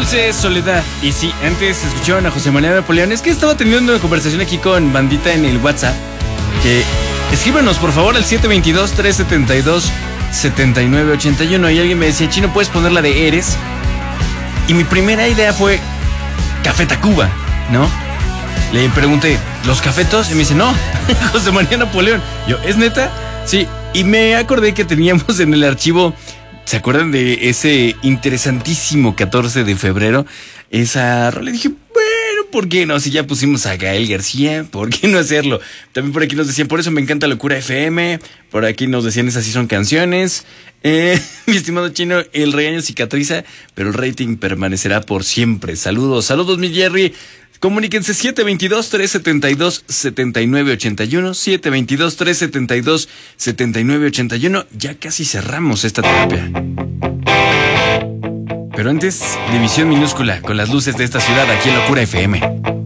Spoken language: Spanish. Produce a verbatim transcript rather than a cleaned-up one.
Dulce Soledad. Y sí, antes escucharon a José María Napoleón. Es que estaba teniendo una conversación aquí con bandita en el WhatsApp. Que escríbanos por favor al siete dos dos, tres siete dos, siete nueve ocho uno. Y alguien me decía, Chino, ¿puedes poner la de Eres? Y mi primera idea fue Café Tacuba, ¿no? Le pregunté, ¿los cafetos? Y me dice, no, José María Napoleón. Yo, ¿es neta? Sí, y me acordé que teníamos en el archivo, ¿se acuerdan de ese interesantísimo catorce de febrero? Esa rola. Le dije, bueno, ¿por qué no? Si ya pusimos a Gael García, ¿por qué no hacerlo? También por aquí nos decían, por eso me encanta Locura F M. Por aquí nos decían, esas sí son canciones. Eh, mi estimado Chino, el regaño cicatriza, pero el rating permanecerá por siempre. Saludos, saludos mi Jerry. Comuníquense siete dos dos, tres siete dos, siete nueve ocho uno, siete dos dos, tres siete dos, siete nueve ocho uno. Ya casi cerramos esta terapia. Pero antes, división minúscula con las luces de esta ciudad aquí en Locura F M.